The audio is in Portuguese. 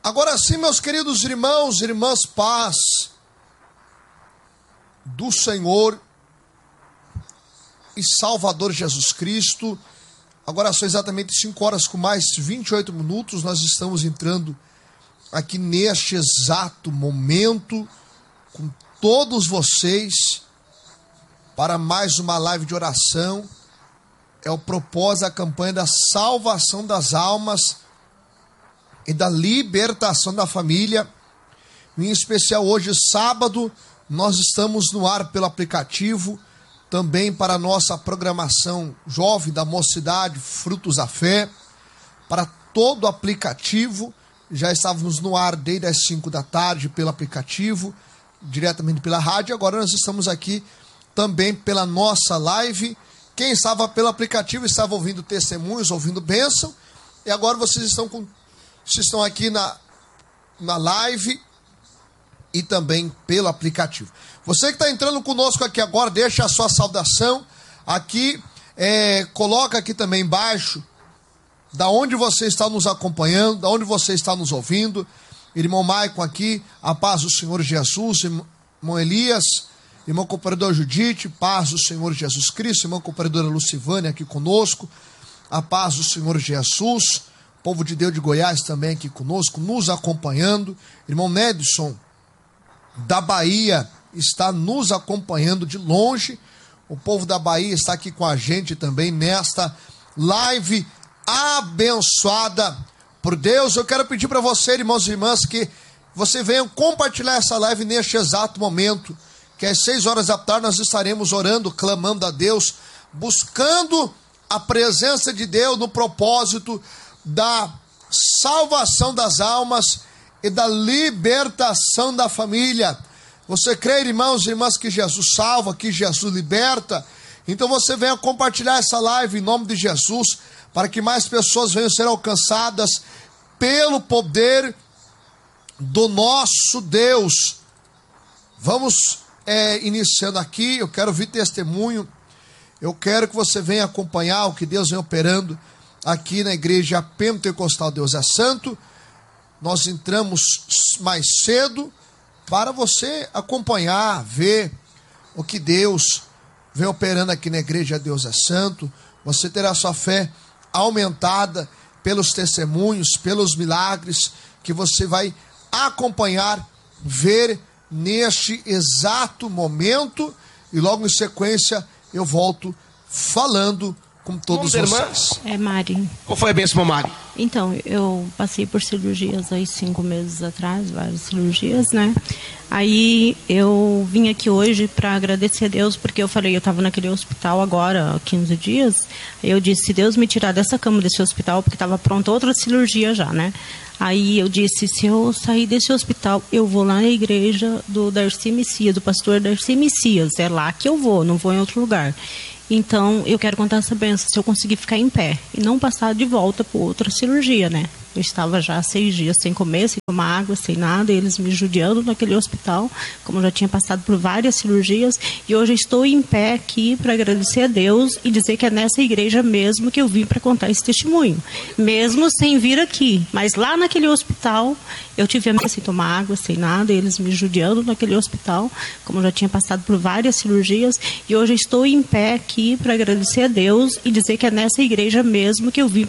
Agora sim, meus queridos irmãos e irmãs, paz do Senhor e Salvador Jesus Cristo. Agora são exatamente 5 horas com mais 28 minutos. Nós estamos entrando aqui neste exato momento com todos vocês para mais uma live de oração. É o propósito da campanha da salvação das almas e da libertação da família. Em especial hoje, sábado, nós estamos no ar pelo aplicativo, também para a nossa programação jovem da Mocidade, Frutos da Fé, para todo o aplicativo. Já estávamos no ar desde as 5 da tarde pelo aplicativo, diretamente pela rádio. Agora nós estamos aqui também pela nossa live. Quem estava pelo aplicativo estava ouvindo testemunhos, ouvindo bênção, e agora vocês estão aqui na live e também pelo aplicativo. Você que está entrando conosco aqui agora, deixa a sua saudação aqui, coloca aqui também embaixo da onde você está nos acompanhando, da onde você está nos ouvindo. Irmão Maicon aqui, a paz do Senhor Jesus. Irmão Elias, irmão cooperador Judite, paz do Senhor Jesus Cristo. Irmã cooperadora Lucivânia aqui conosco, a paz do Senhor Jesus. Povo de Deus de Goiás também aqui conosco, nos acompanhando. Irmão Nedson, da Bahia, está nos acompanhando de longe. O povo da Bahia está aqui com a gente também nesta live abençoada por Deus. Eu quero pedir para você, irmãos e irmãs, que você venha compartilhar essa live neste exato momento, que às 6 horas da tarde nós estaremos orando, clamando a Deus, buscando a presença de Deus no propósito da salvação das almas e da libertação da família. Você crê, irmãos e irmãs, que Jesus salva, que Jesus liberta? Então você venha compartilhar essa live em nome de Jesus, para que mais pessoas venham ser alcançadas pelo poder do nosso Deus. Vamos iniciando aqui. Eu quero ouvir testemunho. Eu quero que você venha acompanhar o que Deus vem operando aqui na Igreja Pentecostal Deus é Santo. Nós entramos mais cedo para você acompanhar, ver o que Deus vem operando aqui na Igreja Deus é Santo. Você terá sua fé aumentada pelos testemunhos, pelos milagres que você vai acompanhar, ver neste exato momento. E logo em sequência eu volto falando com todos vocês. É Mari. Qual foi a bênção, Mari? Então, eu passei por cirurgias aí 5 meses atrás, várias cirurgias, né? Aí eu vim aqui hoje para agradecer a Deus, porque eu falei, eu estava naquele hospital agora há 15 dias. Aí eu disse, se Deus me tirar dessa cama desse hospital, porque estava pronta outra cirurgia já, né? Aí eu disse, se eu sair desse hospital, eu vou lá na igreja do Darcy Messias, do pastor Darcy Messias. É lá que eu vou, não vou em outro lugar. Então, eu quero contar essa bênção, se eu conseguir ficar em pé e não passar de volta por outra cirurgia, né? Eu estava já 6 dias sem comer, sem tomar água, sem nada, e eles me judiando naquele hospital, como eu já tinha passado por várias cirurgias, e hoje estou em pé aqui para agradecer a Deus e dizer que é nessa igreja mesmo que eu vim para contar esse testemunho, mesmo sem vir aqui, mas lá naquele hospital, eu tive a sem tomar água, sem nada, e eles me judiando naquele hospital, como eu já tinha passado por várias cirurgias, e hoje estou em pé aqui para agradecer a Deus e dizer que é nessa igreja mesmo que eu vim